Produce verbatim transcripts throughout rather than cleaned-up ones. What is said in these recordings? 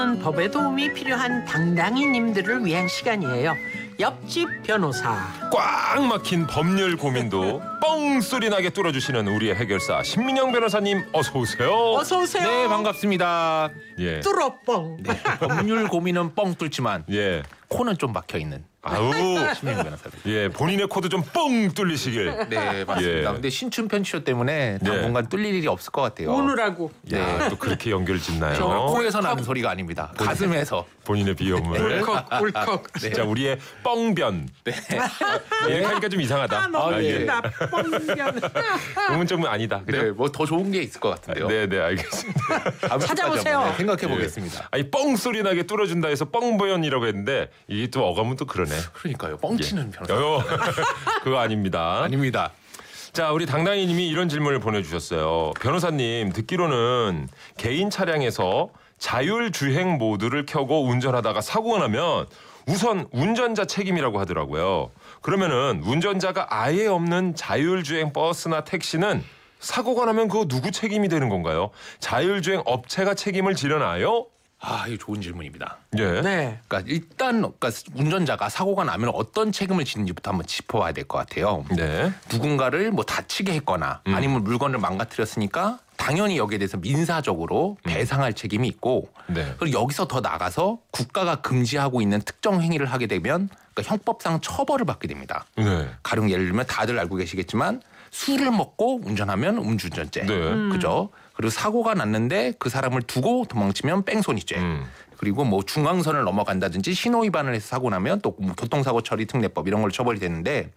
법에 도움이 필요한 당당이님들을 위한 시간이에요. 옆집 변호사. 꽉 막힌 법률 고민도 뻥소리 나게 뚫어주시는 우리의 해결사 신민영 변호사님 어서 오세요. 어서 오세요. 네, 반갑습니다. 예. 뚫어뻥. 네, 법률 고민은 뻥 뚫지만 예. 코는 좀 막혀 있는 아우. 신민영 변호사님. 예, 본인의 코도 좀 뻥 뚫리시길. 네, 맞습니다. 예. 근데 신춘 편치쇼 때문에 네. 당분간 뚫릴 일이 없을 것 같아요. 오느라고. 야, 또 그렇게 연결 짓나요? 저 코에서 나는 소리가 아닙니다. 가슴에서. 본인의 비염을. 울컥 울컥. 네. 자, 우리의 뻥변. 네. 이렇게 하니까 좀 이상하다. 아, 너무 아, 예. 웃긴다. 뻥변. 그러면 좀 아니다. 그죠? 네, 뭐 더 좋은 게 있을 것 같은데요. 네, 네, 알겠습니다. 찾아보세요. 생각해 보겠습니다. 아니 뻥 소리 나게 뚫어준다 해서 뻥보연이라고 했는데 이게 또 어감은 또 그러네. 그러니까요. 뻥치는 변호사. 요 그거 아닙니다. 아닙니다. 자, 우리 당당이님이 이런 질문을 보내주셨어요. 변호사님, 듣기로는 개인 차량에서 자율주행 모드를 켜고 운전하다가 사고가 나면 우선 운전자 책임이라고 하더라고요. 그러면은 운전자가 아예 없는 자율주행 버스나 택시는 사고가 나면 그거 누구 책임이 되는 건가요? 자율주행 업체가 책임을 지려나요? 아, 이거 좋은 질문입니다. 예. 네. 그러니까 일단 그러니까 운전자가 사고가 나면 어떤 책임을 지는지부터 한번 짚어봐야 될 것 같아요. 네. 누군가를 뭐 다치게 했거나 음. 아니면 물건을 망가뜨렸으니까 당연히 여기에 대해서 민사적으로 배상할 책임이 있고 네. 그리고 여기서 더 나가서 국가가 금지하고 있는 특정 행위를 하게 되면 그러니까 형법상 처벌을 받게 됩니다. 네. 가령 예를 들면 다들 알고 계시겠지만 술을 먹고 운전하면 음주운전죄. 네. 음. 그죠? 그리고 사고가 났는데 그 사람을 두고 도망치면 뺑소니죄. 음. 그리고 뭐 중앙선을 넘어간다든지 신호 위반을 해서 사고 나면 또 뭐 교통사고 처리 특례법 이런 걸로 처벌이 되는데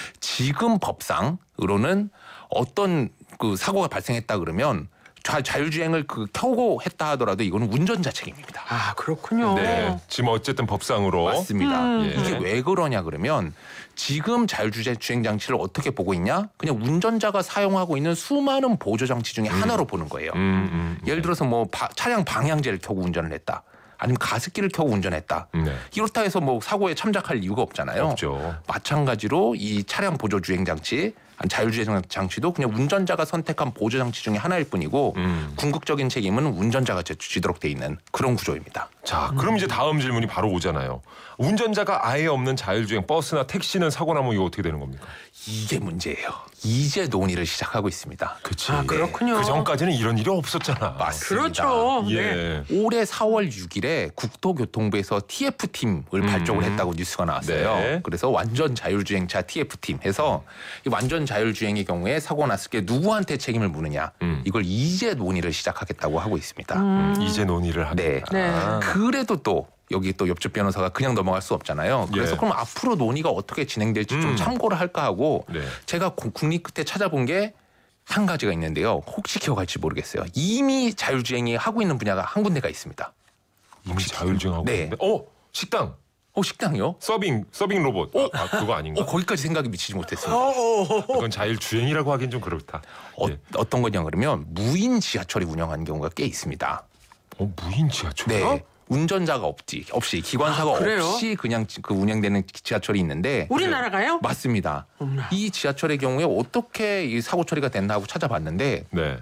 지금 법상으로는 어떤 그 사고가 발생했다 그러면 자, 자율주행을 그 켜고 했다 하더라도 이거는 운전자 책임입니다. 아 그렇군요. 네. 지금 어쨌든 법상으로 맞습니다. 음. 예. 이게 왜 그러냐 그러면 지금 자율주행 장치를 어떻게 보고 있냐? 그냥 운전자가 사용하고 있는 수많은 보조 장치 중에 하나로 보는 거예요. 음, 음, 예를 들어서 뭐 바, 차량 방향제를 켜고 운전을 했다. 아니면 가습기를 켜고 운전했다. 네. 이렇다 해서 뭐 사고에 참작할 이유가 없잖아요. 없죠. 마찬가지로 이 차량 보조 주행 장치, 자율주행 장치도 그냥 운전자가 선택한 보조 장치 중에 하나일 뿐이고 음. 궁극적인 궁극적인 책임은 운전자가 지도록 돼 있는 그런 구조입니다. 자, 그럼 이제 다음 질문이 바로 오잖아요. 운전자가 아예 없는 자율주행 버스나 택시는 사고 나면 이거 어떻게 되는 겁니까? 이게 문제예요. 이제 논의를 시작하고 있습니다. 그치. 아 그렇군요. 그 전까지는 이런 일이 없었잖아. 맞습니다. 그렇죠. 네. 예. 올해 사월 육일에 국토교통부에서 티에프팀을 발족을 했다고 뉴스가 나왔어요. 네. 그래서 완전 자율주행차 티에프팀 해서 이 완전 자율주행의 경우에 사고 났을 때 누구한테 책임을 묻느냐 음. 이걸 이제 논의를 시작하겠다고 하고 있습니다. 음, 이제 논의를 하겠다. 네. 네. 그래도 또 여기 또 옆집 변호사가 그냥 넘어갈 수 없잖아요. 그래서 예. 그럼 앞으로 논의가 어떻게 진행될지 좀 음. 참고를 할까 하고 네. 제가 고- 국립 끝에 찾아본 게 한 가지가 있는데요. 혹시 기억할지 모르겠어요. 이미 자율주행이 하고 있는 분야가 한 군데가 있습니다. 이미 자율주행하고 네. 있는데. 어, 식당. 어 식당이요? 서빙, 서빙 로봇. 아, 아, 그거 아닌가? 어 거기까지 생각이 미치지 못했습니다. 어어. 그건 자율주행이라고 하긴 좀 그렇다. 어, 예. 어떤 거냐 그러면 무인 지하철이 운영하는 경우가 꽤 있습니다. 어, 무인 지하철이요? 네. 운전자가 없지 없이 기관사가 아, 그래요? 없이 그냥 지- 그 운영되는 지하철이 있는데 우리나라가요? 맞습니다. 어머나. 이 지하철의 경우에 어떻게 이 사고 처리가 됐나 하고 찾아봤는데 네.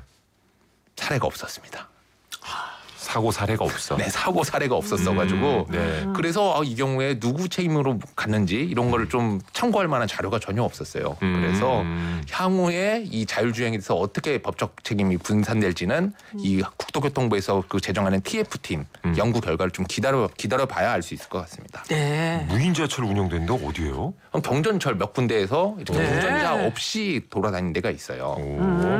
사례가 없었습니다. 사고 사례가 없어. 네, 사고 사례가 없었어가지고 음, 네. 그래서 아, 이 경우에 누구 책임으로 갔는지 이런 거를 좀 참고할 만한 자료가 전혀 없었어요. 음. 그래서 향후에 이 자율주행에 대해서 어떻게 법적 책임이 분산될지는 이 국토교통부에서 그 제정하는 티에프팀 음. 연구 결과를 좀 기다려 기다려 봐야 알 수 있을 것 같습니다. 네. 무인 지하철 운영되는데 어디예요? 그럼 경전철 몇 군데에서 이렇게 네. 운전자 없이 돌아다니는 데가 있어요. 오,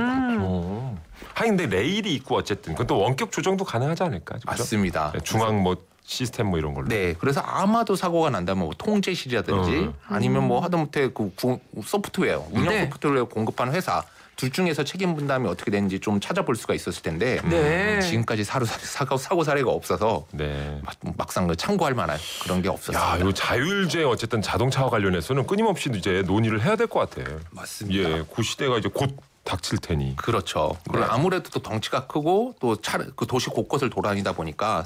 그렇죠. 하긴 근데 레일이 있고 어쨌든 그건 또 원격 조정도 가능하지 않을까? 그죠? 맞습니다. 네, 중앙 뭐 시스템 뭐 이런 걸로. 네, 그래서 아마도 사고가 난다면 뭐 통제실이라든지 어. 아니면 뭐 하다못해 그 구- 소프트웨어 운영 네. 소프트웨어 공급하는 회사 둘 중에서 책임 분담이 어떻게 되는지 좀 찾아볼 수가 있었을 텐데 네. 지금까지 사고 사고 사고 사례가 없어서 네. 막- 막상 그 참고할 만한 그런 게 야, 없었습니다. 이 자율주행 어쨌든 자동차와 관련해서는 끊임없이 이제 논의를 해야 될 것 같아. 맞습니다. 예, 그 시대가 이제 곧 닥칠 테니. 그렇죠. 그리고 네. 아무래도 또 덩치가 크고 또 차, 그 도시 곳곳을 돌아다니다 보니까